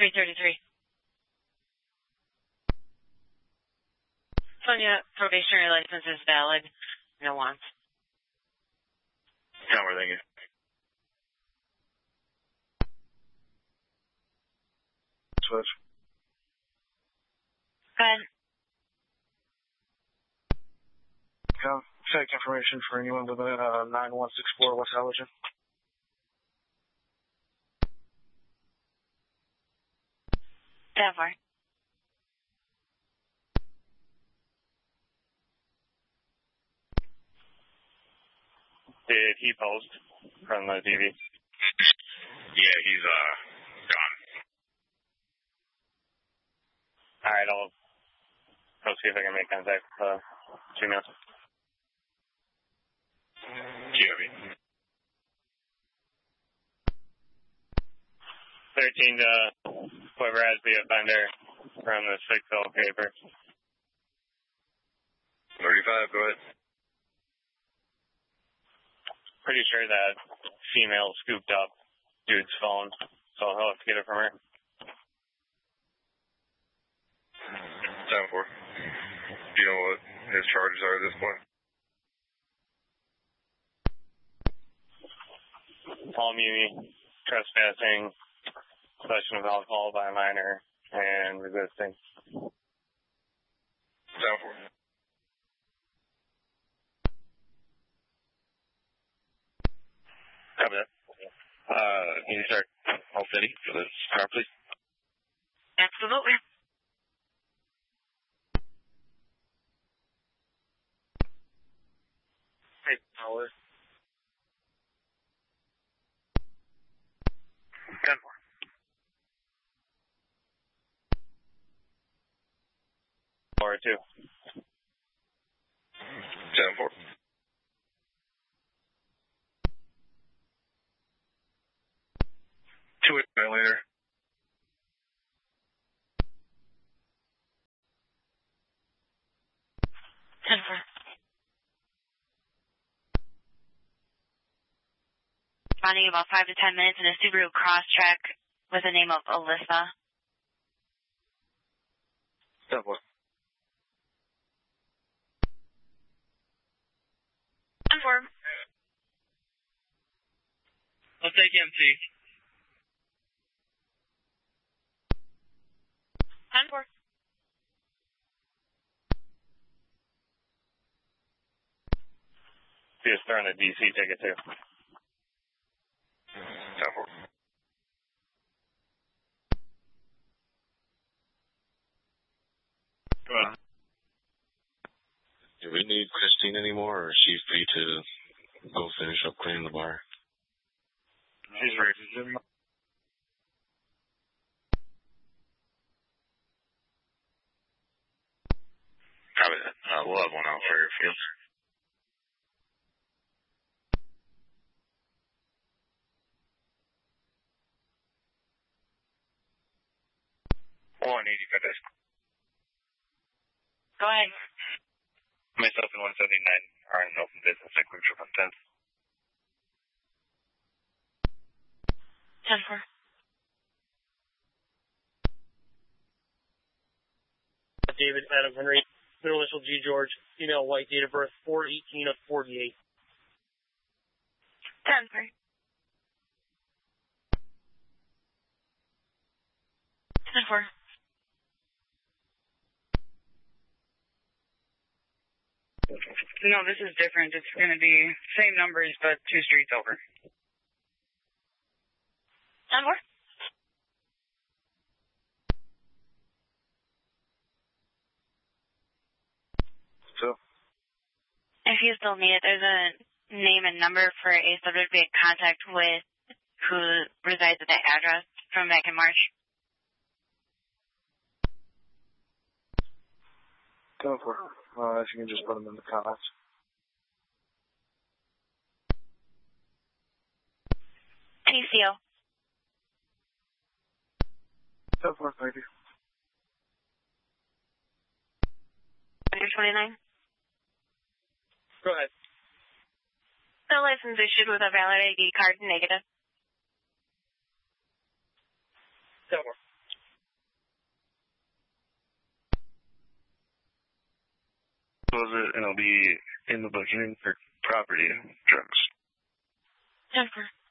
333. Sonia, probationary license is valid. No wants. Tower, thank you. Switch. Go ahead. Contact information for anyone with 9164 West Allergen. Denver. Did he post from the TV? Yeah, he's gone. Alright, I'll go see if I can make contact with Gmail. GW. 13 to whoever has the offender from the 6-0 paper. 35, go ahead. Pretty sure that female scooped up dude's phone, so he'll have to get it from her. 7-4. Do you know what his charges are at this point? Paul Muni, trespassing, possession of alcohol by a minor, and resisting. 7-4. Copy that. Can you start all city for this car, please? Absolutely. Hey, Power. 10-4. Or 2. 7-4. Two later. Denver. Responding about 5 to 10 minutes in a Subaru Crosstrek with the name of Alyssa. 7-4. Denver. I'll take MC. 10-4. He was throwing a DC ticket too. 10-4. Do we need Christine anymore, or is she free to go finish up cleaning the bar? She's ready. Copy that. We'll have one out for your field. Go ahead. Myself and 179 are in an open business at Quick Trip on 10th. 10-4. David Adam Henry, middle initial G George, female white, date of birth 4/18 of 48. 10-4. 10-4. No, this is different. It's going to be same numbers, but 2 streets over. 10-4. So? If you still need it, there's a name and number for a subject to be in contact with who resides at that address from back in March. 10-4. If you can just put them in the comments. TCO. 10-4, thank you. Under 29. Go ahead. No license issued with a valid ID card negative. 10-4. close it, and it'll be in the booking for property drugs. Jennifer.